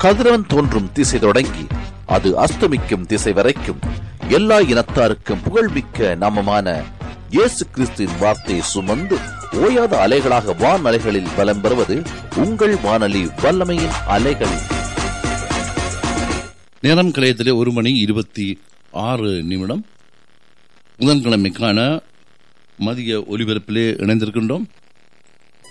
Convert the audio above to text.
கதிரவன் தோன்றும் திசை தொடங்கி அது அஸ்தமிக்கும் திசை வரைக்கும் எல்லா இனத்தாருக்கும் புகழ்மிக்க நாமமான இயேசு கிறிஸ்துவின் வார்த்தையை சுமந்து ஓயாத அலைகளாக வான் அலைகளில் பலம் பெறுவது உங்கள் வானொலி வல்லமையின் அலைகள். நேரம் கலையத்திலே 1:26 புதன்கிழமைக்கான மதிய ஒலிபரப்பிலே இணைந்திருக்கின்றோம்.